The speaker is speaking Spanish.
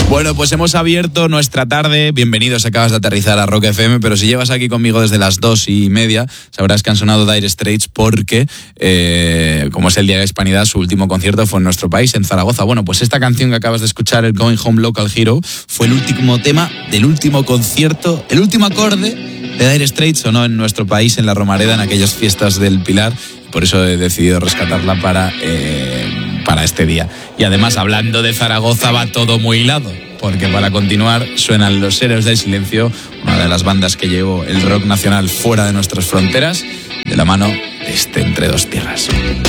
Bueno, pues hemos abierto nuestra tarde. Bienvenidos, acabas de aterrizar a Rock FM, pero si llevas aquí conmigo desde las 2:30, sabrás que han sonado Dire Straits porque, como es el Día de la Hispanidad, su último concierto fue en nuestro país, en Zaragoza. Bueno, pues esta canción que acabas de escuchar, el Going Home Local Hero, fue el último tema del último concierto, el último acorde de Dire Straits sonó en nuestro país, en la Romareda, en aquellas fiestas del Pilar. Por eso he decidido rescatarla para este día. Y además, hablando de Zaragoza, va todo muy hilado, porque para continuar suenan Los Héroes del Silencio, una de las bandas que llevó el rock nacional fuera de nuestras fronteras, de la mano de este Entre Dos Tierras.